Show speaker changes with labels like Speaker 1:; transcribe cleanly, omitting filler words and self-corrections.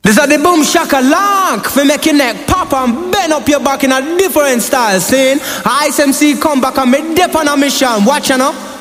Speaker 1: This is the boom shaka lock for make your neck pop and bend up your back in a different style. Seeing Ice MC come back and me dip on a mission. Watch you know.